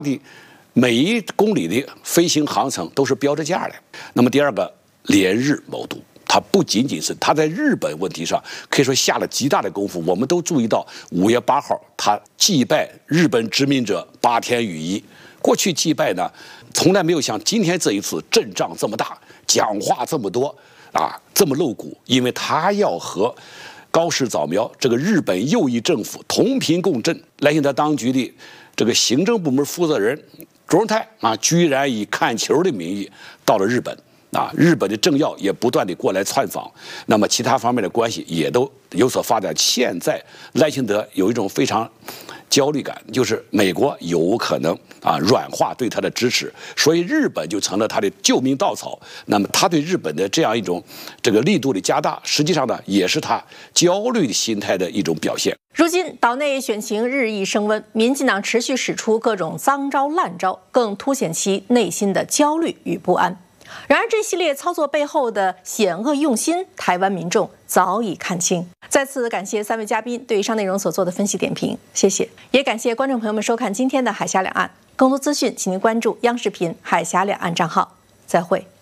的每1公里的飞行航程都是标着价的。那么第二个，联日谋独，他不仅仅是他在日本问题上可以说下了极大的功夫。我们都注意到5月8号他祭拜日本殖民者8天雨衣。过去祭拜呢，从来没有像今天这一次阵仗这么大，讲话这么多啊，这么露骨，因为他要和高市早苗这个日本右翼政府同频共振。赖清德当局的这个行政部门负责人卓荣泰啊，居然以看球的名义到了日本啊，日本的政要也不断的过来窜访，那么其他方面的关系也都有所发展。现在赖清德有一种非常焦虑感，就是美国有可能啊软化对他的支持，所以日本就成了他的救命稻草。那么他对日本的这样一种这个力度的加大，实际上呢也是他焦虑的心态的一种表现。 如今岛内选情日益升温，民进党持续使出各种脏招烂招，更凸显其内心的焦虑与不安。然而，这系列操作背后的险恶用心，台湾民众早已看清。再次感谢3位嘉宾对以上内容所做的分析点评，谢谢。也感谢观众朋友们收看今天的海峡两岸。更多资讯，请您关注央视频海峡两岸账号。再会。